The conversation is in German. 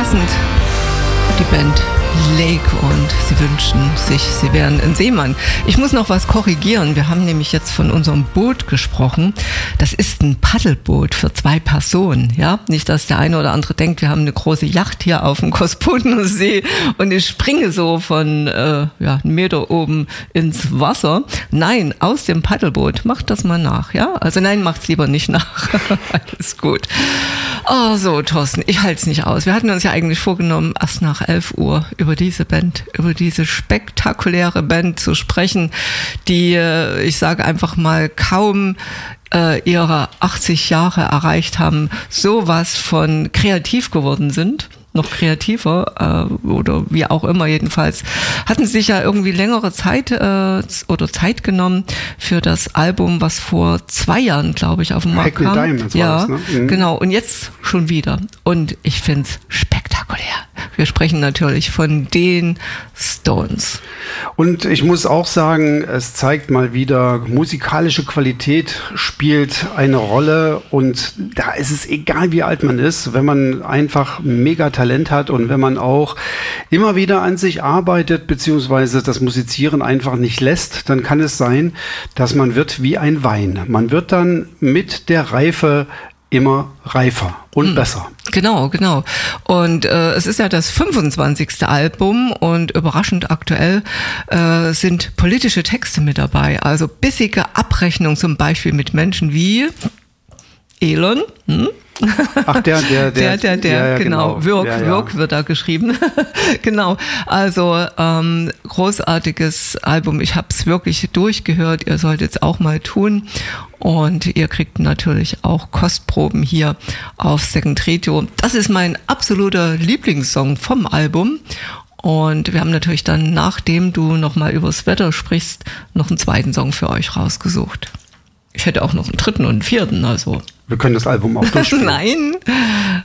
passend die Band Lake und sie wünschen sich, sie wären ein Seemann. Ich muss noch was korrigieren. Wir haben nämlich jetzt von unserem Boot gesprochen. Das ist ein Paddelboot für 2 Personen. Ja, nicht, dass der eine oder andere denkt, wir haben eine große Yacht hier auf dem Kospodener See und ich springe so von 1 Meter oben ins Wasser. Nein, aus dem Paddelboot. Macht das mal nach. Ja, also nein, macht's lieber nicht nach. Alles gut. Oh, so, Thorsten, ich halte es nicht aus. Wir hatten uns ja eigentlich vorgenommen, erst nach 11 Uhr über diese Band, über diese spektakuläre Band zu sprechen, die, ich sage einfach mal, kaum ihre 80 Jahre erreicht haben, sowas von kreativ geworden sind. Noch kreativer oder wie auch immer jedenfalls, hatten sich ja irgendwie längere Zeit Zeit genommen für das Album, was vor 2 Jahren, glaube ich, auf den Markt kam. Diamonds ja, war das, ne? Genau. Und jetzt schon wieder. Und ich finde es spektakulär. Wir sprechen natürlich von den Stones. Und ich muss auch sagen, es zeigt mal wieder, musikalische Qualität spielt eine Rolle und da ist es egal, wie alt man ist, wenn man einfach mega Talent hat und wenn man auch immer wieder an sich arbeitet, beziehungsweise das Musizieren einfach nicht lässt, dann kann es sein, dass man wird wie ein Wein. Man wird dann mit der Reife immer reifer und besser. Genau. Und es ist ja das 25. Album und überraschend aktuell sind politische Texte mit dabei. Also bissige Abrechnung zum Beispiel mit Menschen wie Elon. Ach, der, ja, genau. Wirk wird da geschrieben. Genau. Also großartiges Album. Ich habe es wirklich durchgehört. Ihr solltet es auch mal tun. Und ihr kriegt natürlich auch Kostproben hier auf Second Radio. Das ist mein absoluter Lieblingssong vom Album. Und wir haben natürlich dann, nachdem du nochmal übers Wetter sprichst, noch einen 2. Song für euch rausgesucht. Ich hätte auch noch einen 3. und einen 4. also. Wir können das Album auch durchspielen. Nein.